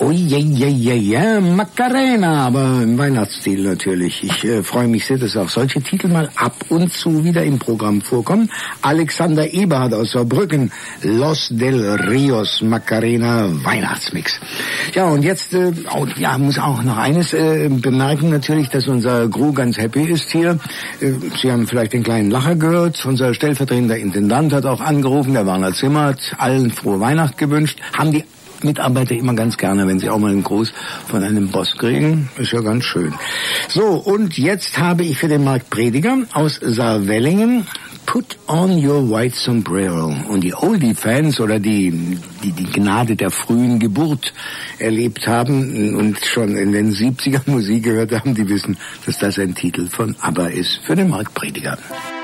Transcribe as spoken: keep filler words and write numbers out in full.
Oh je, je, je, je, Macarena, aber im Weihnachtsstil natürlich. Ich äh, freue mich sehr, dass auch solche Titel mal ab und zu wieder im Programm vorkommen. Alexander Eberhardt aus Saarbrücken, Los del Rios, Macarena, Weihnachtsmix. Ja, und jetzt, äh, oh, ja, muss auch noch eines äh, bemerken natürlich, dass unser Crew ganz happy ist hier. Äh, Sie haben vielleicht den kleinen Lacher gehört. Unser stellvertretender Intendant hat auch angerufen, der Werner Zimmer, hat allen frohe Weihnacht gewünscht. Haben die Mitarbeiter immer ganz gerne, wenn sie auch mal einen Gruß von einem Boss kriegen. Ist ja ganz schön. So, und jetzt habe ich für den Markt Prediger aus Saarwellingen Put on your white sombrero. Und die Oldie-Fans oder die, die die Gnade der frühen Geburt erlebt haben und schon in den siebziger Musik gehört haben, die wissen, dass das ein Titel von ABBA ist für den Markt Prediger.